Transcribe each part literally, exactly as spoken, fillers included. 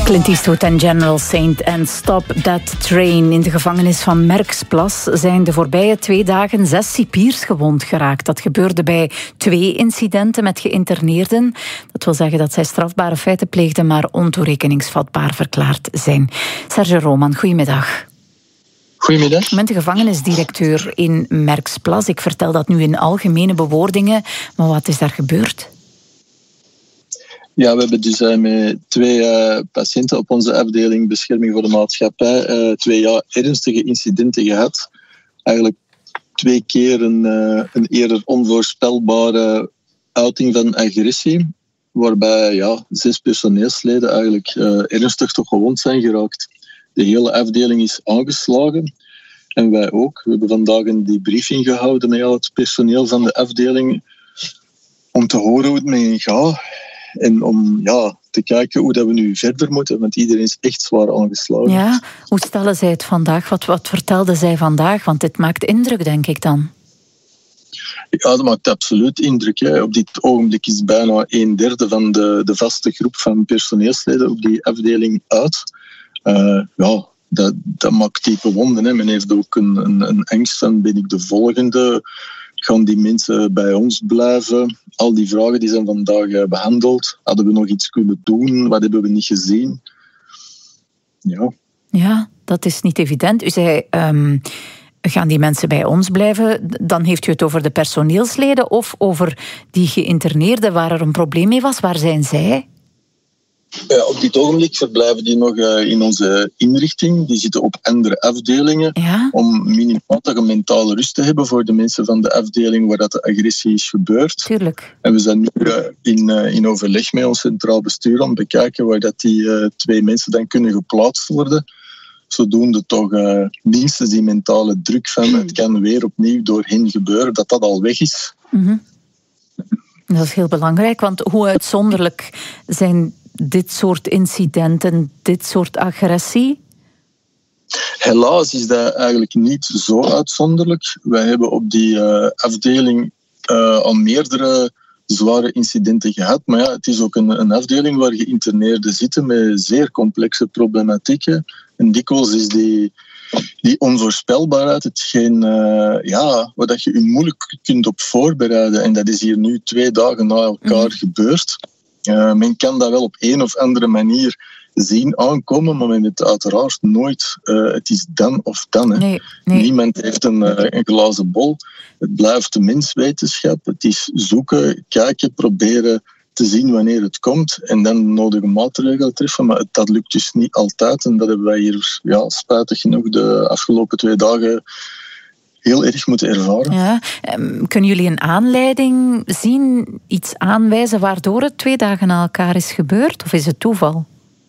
Clint Eastwood en General Saint and Stop That Train. In de gevangenis van Merksplas zijn de voorbije twee dagen zes cipiers gewond geraakt. Dat gebeurde bij twee incidenten met geïnterneerden. Dat wil zeggen dat zij strafbare feiten pleegden, maar ontoerekeningsvatbaar verklaard zijn. Serge Roman, goedemiddag. Goedemiddag. U bent de gevangenisdirecteur in Merksplas. Ik vertel dat nu in algemene bewoordingen, maar wat is daar gebeurd? Ja, we hebben dus uh, met twee uh, patiënten op onze afdeling bescherming voor de maatschappij uh, twee ja, ernstige incidenten gehad. Eigenlijk twee keer een, uh, een eerder onvoorspelbare uiting van agressie, waarbij ja, zes personeelsleden eigenlijk uh, ernstig toch gewond zijn geraakt. De hele afdeling is aangeslagen en wij ook. We hebben vandaag een debriefing gehouden met al het personeel van de afdeling om te horen hoe het mee gaat. En om ja, te kijken hoe dat we nu verder moeten, want iedereen is echt zwaar aangeslagen. Ja, hoe stellen zij het vandaag? Wat, wat vertelden zij vandaag? Want dit maakt indruk, denk ik dan. Ja, dat maakt absoluut indruk. Hè. Op dit ogenblik is bijna een derde van de, de vaste groep van personeelsleden op die afdeling uit. Uh, ja, dat, dat maakt diepe wonden. Hè. Men heeft ook een, een, een angst van, ben ik de volgende? Gaan die mensen bij ons blijven? Al die vragen die zijn vandaag behandeld. Hadden we nog iets kunnen doen? Wat hebben we niet gezien? Ja. Ja, dat is niet evident. U zei, um, gaan die mensen bij ons blijven? Dan heeft u het over de personeelsleden of over die geïnterneerden waar er een probleem mee was. Waar zijn zij? Ja, op dit ogenblik verblijven die nog uh, in onze inrichting. Die zitten op andere afdelingen. Ja? Om minimaal toch een mentale rust te hebben voor de mensen van de afdeling waar dat de agressie is gebeurd. Tuurlijk. En we zijn nu uh, in, uh, in overleg met ons centraal bestuur om te bekijken waar dat die uh, twee mensen dan kunnen geplaatst worden. Zodoende toch uh, minstens die mentale druk van het kan weer opnieuw door hen gebeuren, dat dat al weg is. Mm-hmm. Dat is heel belangrijk, want hoe uitzonderlijk zijn dit soort incidenten, dit soort agressie? Helaas is dat eigenlijk niet zo uitzonderlijk. Wij hebben op die uh, afdeling uh, al meerdere zware incidenten gehad. Maar ja, het is ook een, een afdeling waar geïnterneerden zitten met zeer complexe problematieken. En dikwijls is die, die onvoorspelbaarheid hetgeen uh, ja, waar dat je je moeilijk kunt op voorbereiden. En dat is hier nu twee dagen na elkaar mm. gebeurd. Uh, men kan dat wel op een of andere manier zien aankomen, maar men weet uiteraard nooit, uh, het is dan of dan. Hè. Nee, nee. Niemand heeft een, uh, een glazen bol. Het blijft de menswetenschap. Het is zoeken, kijken, proberen te zien wanneer het komt en dan de nodige maatregelen treffen. Maar het, dat lukt dus niet altijd en dat hebben wij hier ja, spijtig genoeg de afgelopen twee dagen heel erg moeten ervaren. Ja. Kunnen jullie een aanleiding zien, iets aanwijzen waardoor het twee dagen na elkaar is gebeurd? Of is het toeval?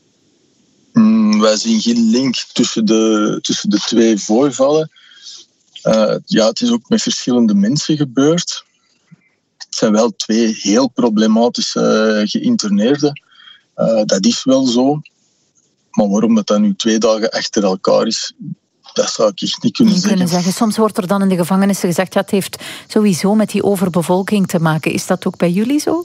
Mm, wij zien geen link tussen de, tussen de twee voorvallen. Uh, ja, het is ook met verschillende mensen gebeurd. Het zijn wel twee heel problematische uh, geïnterneerden. Uh, dat is wel zo. Maar waarom dat dan nu twee dagen achter elkaar is, dat zou ik echt niet kunnen niet zeggen. kunnen zeggen. Soms wordt er dan in de gevangenissen gezegd, ja, het heeft sowieso met die overbevolking te maken. Is dat ook bij jullie zo?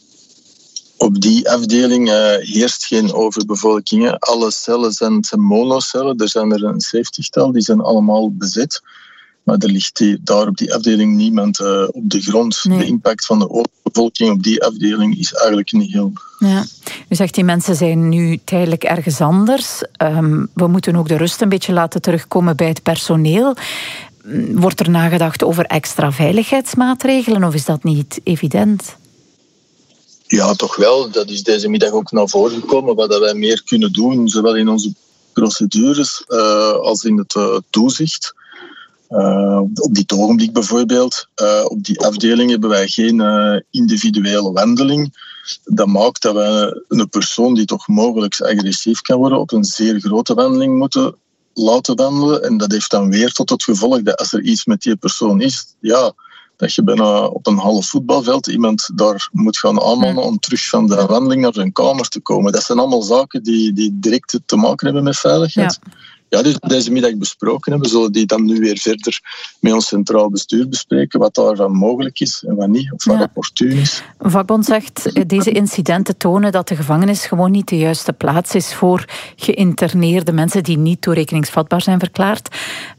Op die afdeling uh, heerst geen overbevolking. Hè. Alle cellen zijn, zijn monocellen. Er zijn er een zeventigtal, die zijn allemaal bezet. Maar er ligt die, daar op die afdeling niemand uh, op de grond. Nee. De impact van de overbevolking op die afdeling is eigenlijk niet heel... Ja. U zegt, die mensen zijn nu tijdelijk ergens anders. Um, we moeten ook de rust een beetje laten terugkomen bij het personeel. Wordt er nagedacht over extra veiligheidsmaatregelen of is dat niet evident? Ja, toch wel. Dat is deze middag ook naar voren gekomen. Wat wij meer kunnen doen, zowel in onze procedures uh, als in het uh, toezicht. Uh, op dit ogenblik bijvoorbeeld, uh, op die afdeling hebben wij geen uh, individuele wandeling. Dat maakt dat wij een persoon die toch mogelijk agressief kan worden op een zeer grote wandeling moeten laten wandelen. En dat heeft dan weer tot het gevolg dat als er iets met die persoon is, ja, dat je bijna op een half voetbalveld iemand daar moet gaan aanmanen om terug van de wandeling naar zijn kamer te komen. Dat zijn allemaal zaken die, die direct te maken hebben met veiligheid. Ja. Ja, dus deze middag besproken hebben. We zullen die dan nu weer verder met ons centraal bestuur bespreken. Wat daarvan mogelijk is en wat niet. Of wat ja. opportun is. Een vakbond zegt, deze incidenten tonen dat de gevangenis gewoon niet de juiste plaats is voor geïnterneerde mensen die niet toerekeningsvatbaar zijn verklaard.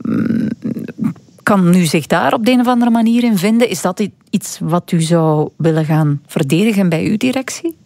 Kan u zich daar op de een of andere manier in vinden? Is dat iets wat u zou willen gaan verdedigen bij uw directie?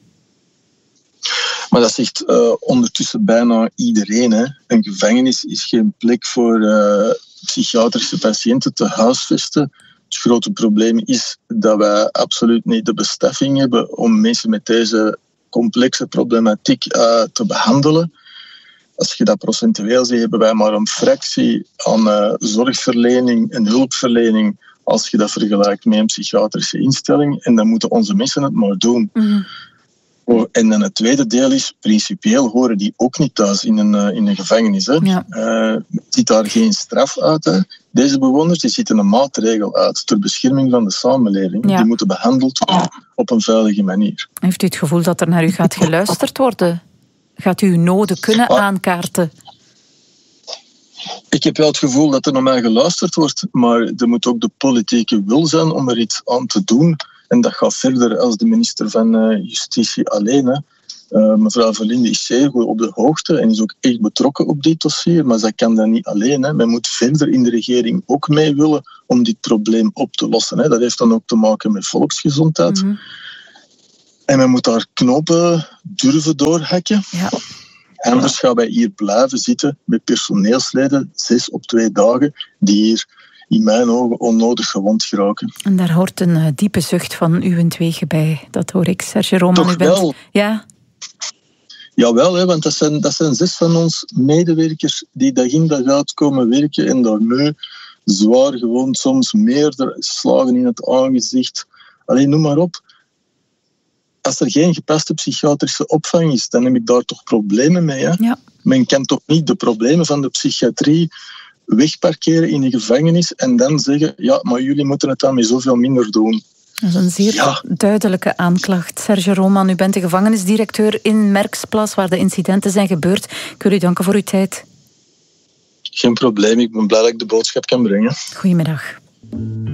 Maar dat zegt uh, ondertussen bijna iedereen. Hè. Een gevangenis is geen plek voor uh, psychiatrische patiënten te huisvesten. Het grote probleem is dat wij absoluut niet de bestaffing hebben om mensen met deze complexe problematiek uh, te behandelen. Als je dat procentueel ziet, hebben wij maar een fractie aan uh, zorgverlening en hulpverlening als je dat vergelijkt met een psychiatrische instelling. En dan moeten onze mensen het maar doen. Mm-hmm. En dan het tweede deel is, principieel horen die ook niet thuis in een, uh, in een gevangenis. Hè. Ja. Uh, ziet daar geen straf uit. Hè. Deze bewoners die zitten een maatregel uit ter bescherming van de samenleving. Ja. Die moeten behandeld worden op een veilige manier. Heeft u het gevoel dat er naar u gaat geluisterd worden? Gaat u uw noden kunnen ah. aankaarten? Ik heb wel het gevoel dat er naar mij geluisterd wordt, maar er moet ook de politieke wil zijn om er iets aan te doen. En dat gaat verder als de minister van uh, Justitie alleen. Hè. Uh, mevrouw Verlinde is zeer goed op de hoogte en is ook echt betrokken op dit dossier. Maar zij kan dat niet alleen. Hè. Men moet verder in de regering ook mee willen om dit probleem op te lossen. Hè. Dat heeft dan ook te maken met volksgezondheid. Mm-hmm. En men moet daar knopen durven doorhakken. Ja. Anders gaan wij hier blijven zitten met personeelsleden, zes op twee dagen, die hier in mijn ogen onnodig gewond geraken. En daar hoort een uh, diepe zucht van uwentwege bij. Dat hoor ik, Serge Roman. Toch u bent... wel? Ja. Jawel, hè, want dat zijn, dat zijn zes van ons medewerkers die dag in dag uit komen werken en daarmee zwaar gewond, soms meerdere slagen in het aangezicht. Alleen noem maar op. Als er geen gepaste psychiatrische opvang is, dan heb ik daar toch problemen mee. Hè? Ja. Men kan toch niet de problemen van de psychiatrie wegparkeren in een gevangenis en dan zeggen, ja, maar jullie moeten het dan met zoveel minder doen. Dat is een zeer ja. duidelijke aanklacht. Serge Roman, u bent de gevangenisdirecteur in Merksplas, waar de incidenten zijn gebeurd. Ik wil u danken voor uw tijd. Geen probleem, ik ben blij dat ik de boodschap kan brengen. Goedemiddag.